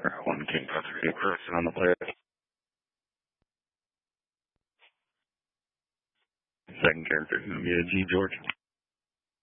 One king for 3 person on the player. Second character is going to be a G George.